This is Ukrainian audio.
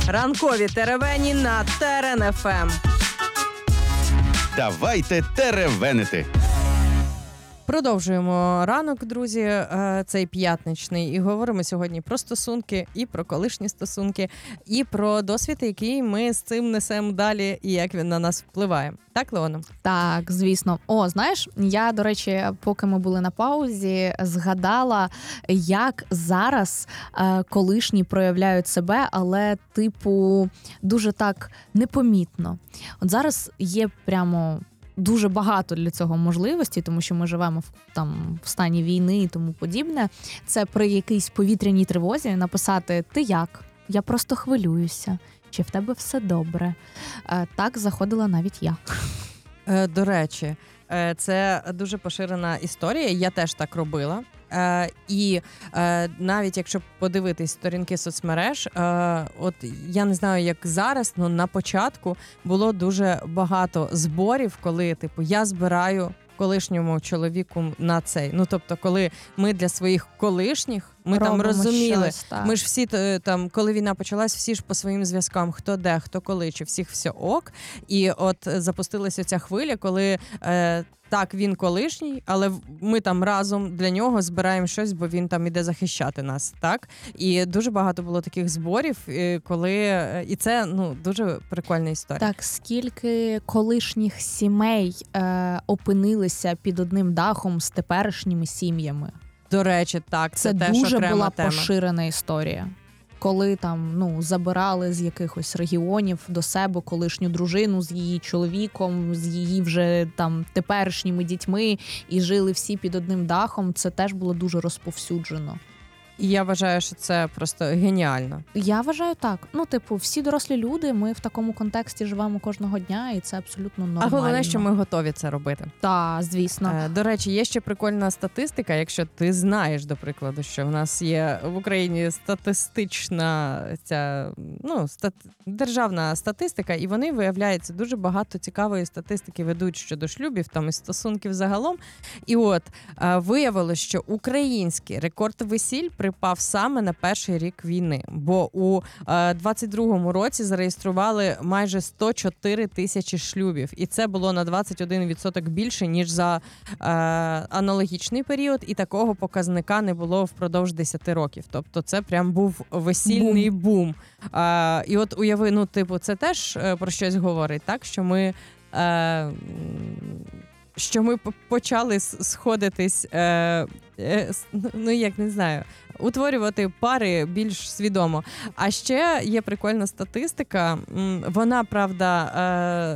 Ранкові теревені на Терен ФМ. Давайте теревенити. Продовжуємо ранок, друзі, цей п'ятничний. І говоримо сьогодні про стосунки, і про колишні стосунки, і про досвід, який ми з цим несемо далі, і як він на нас впливає. Так, Леона? Так, звісно. Знаєш, я, до речі, поки ми були на паузі, згадала, як зараз колишні проявляють себе, але, дуже так непомітно. От зараз є прямо дуже багато для цього можливостей, тому що ми живемо в стані війни і тому подібне. Це при якійсь повітряній тривозі написати «Ти як? Я просто хвилююся. Чи в тебе все добре?» Так заходила навіть я. До речі, це дуже поширена історія, я теж так робила. І навіть якщо подивитись сторінки соцмереж, от я не знаю, як зараз, але на початку було дуже багато зборів, коли я збираю колишньому чоловіку на цей. Тобто, коли ми для своїх колишніх, ми робимо там розуміли, щось, ми ж всі там, коли війна почалась, всі ж по своїм зв'язкам, хто де, хто коли, чи всіх все ок. І от запустилася ця хвиля, коли так, він колишній, але ми там разом для нього збираємо щось, бо він там іде захищати нас, так? І дуже багато було таких зборів, і це, дуже прикольна історія. Так, скільки колишніх сімей опинилися під одним дахом з теперішніми сім'ями. До речі, так, це теж дуже окрема була тема. поширена історія. Коли там, забирали з якихось регіонів до себе колишню дружину з її чоловіком, з її вже там теперішніми дітьми, і жили всі під одним дахом, це теж було дуже розповсюджено. І я вважаю, що це просто геніально. Я вважаю так. Всі дорослі люди, ми в такому контексті живемо кожного дня, і це абсолютно нормально. А головне, що ми готові це робити. Так, звісно. До речі, є ще прикольна статистика, якщо ти знаєш, до прикладу, що в нас є в Україні статистична державна статистика, і вони, виявляється, дуже багато цікавої статистики ведуть щодо шлюбів, там і стосунків загалом. І от, виявилось, що український рекорд весіль припав саме на перший рік війни, бо у 22-му році зареєстрували майже 104 тисячі шлюбів, і це було на 21% більше, ніж за аналогічний період, і такого показника не було впродовж 10 років. Тобто це прям був весільний бум. І от уяви, це теж про щось говорить, так? Що ми почали сходитись, утворювати пари більш свідомо. А ще є прикольна статистика, вона, правда,